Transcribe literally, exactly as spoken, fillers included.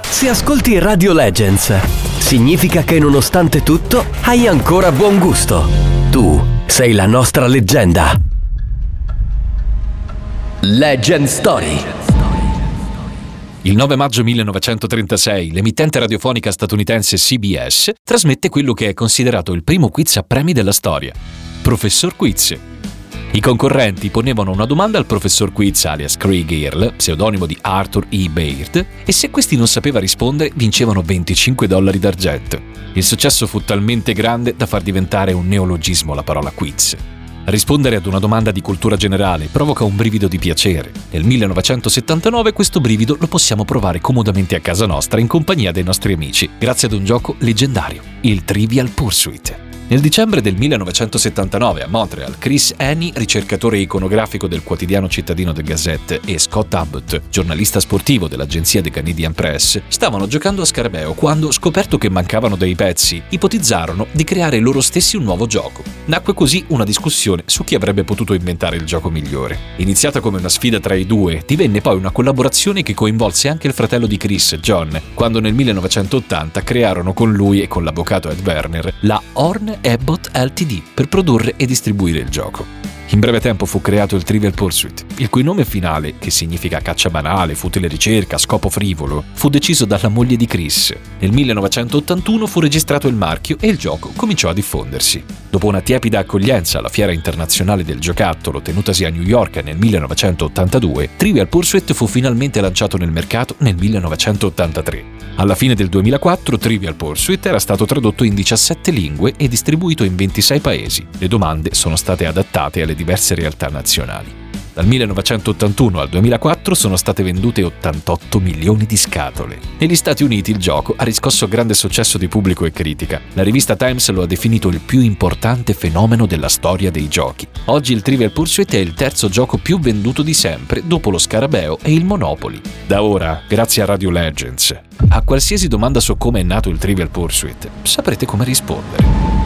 Se ascolti Radio Legends, significa che nonostante tutto hai ancora buon gusto. Tu sei la nostra leggenda. Legend Story. Il nove maggio millenovecentotrentasei l'emittente radiofonica statunitense C B S trasmette quello che è considerato il primo quiz a premi della storia, Professor Quiz. I concorrenti ponevano una domanda al Professor Quiz alias Craig Earle, pseudonimo di Arthur E. Baird, e se questi non sapeva rispondere vincevano venticinque dollari d'argento. Il successo fu talmente grande da far diventare un neologismo la parola quiz. Rispondere ad una domanda di cultura generale provoca un brivido di piacere. Nel millenovecentosettantanove questo brivido lo possiamo provare comodamente a casa nostra in compagnia dei nostri amici, grazie ad un gioco leggendario, il Trivial Pursuit. Nel dicembre del millenovecentosettantanove a Montreal, Chris Haney, ricercatore iconografico del quotidiano cittadino The Gazette, e Scott Abbott, giornalista sportivo dell'agenzia The Canadian Press, stavano giocando a scarabeo quando, scoperto che mancavano dei pezzi, ipotizzarono di creare loro stessi un nuovo gioco. Nacque così una discussione su chi avrebbe potuto inventare il gioco migliore. Iniziata come una sfida tra i due, divenne poi una collaborazione che coinvolse anche il fratello di Chris, John, quando nel millenovecentottanta crearono con lui e con l'avvocato Ed Werner la Horn Abbott Ltd per produrre e distribuire il gioco. In breve tempo fu creato il Trivial Pursuit, il cui nome finale, che significa caccia banale, futile ricerca, scopo frivolo, fu deciso dalla moglie di Chris. Nel millenovecentottantuno fu registrato il marchio e il gioco cominciò a diffondersi. Dopo una tiepida accoglienza alla Fiera Internazionale del Giocattolo tenutasi a New York nel millenovecentottantadue, Trivial Pursuit fu finalmente lanciato nel mercato nel millenovecentottantatré. Alla fine del duemilaquattro Trivial Pursuit era stato tradotto in diciassette lingue e distribuito in ventisei paesi. Le domande sono state adattate alle diverse realtà nazionali. Dal millenovecentottantuno al duemilaquattro sono state vendute ottantotto milioni di scatole. Negli Stati Uniti il gioco ha riscosso grande successo di pubblico e critica. La rivista Times lo ha definito il più importante fenomeno della storia dei giochi. Oggi il Trivial Pursuit è il terzo gioco più venduto di sempre, dopo lo Scarabeo e il Monopoly. Da ora, grazie a Radio Legends, a qualsiasi domanda su come è nato il Trivial Pursuit, saprete come rispondere.